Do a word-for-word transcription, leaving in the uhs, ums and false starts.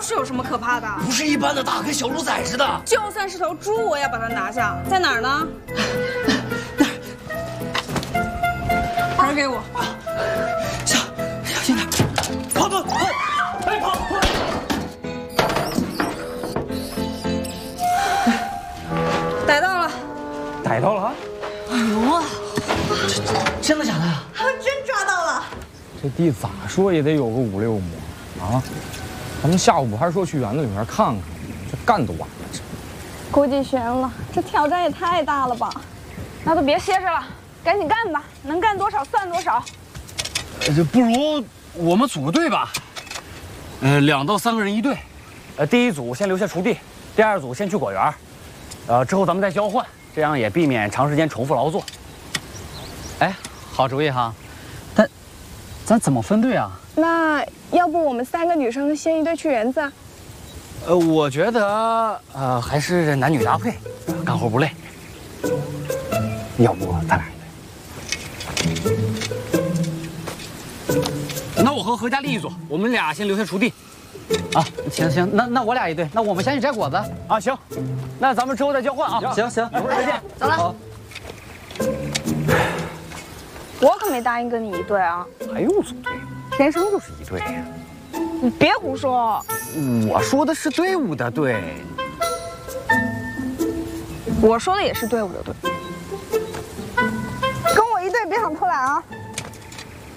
是有什么可怕的？ 不是一般的大，跟小鹿崽似的。 就算是头猪，我也要把它拿下。在哪儿呢？那儿。牌给我。 小小心点，跑跑跑！哎跑跑！ 逮到了。 逮到了？ 牛啊！这真的假的呀？ 真抓到了！ 这地咋说也得有个五六亩啊！咱们下午还说去园子里面看看，这干都完了。这估计悬了，这挑战也太大了吧！ 那都别歇着了，赶紧干吧，能干多少算多少。 呃，不如我们组个队吧。呃，两到三个人一队。 呃，第一组先留下锄地，第二组先去果园，呃，之后咱们再交换，这样也避免长时间重复劳作。 哎，好主意哈，但咱怎么分队啊？ 那要不我们三个女生先一队去园子啊？ 呃，我觉得呃还是男女搭配，干活不累。要不咱俩一队？那我和何佳丽一组，我们俩先留下锄地。 啊，行行，那那我俩一队，那我们先去摘果子啊。行，那咱们之后再交换啊。 行行， 一会儿再见。 走了。 好。 我可没答应跟你一队啊！ 还用组队？天生就是一队呀！ 你别胡说。 我说的是队伍的队。 我说的也是队伍的队。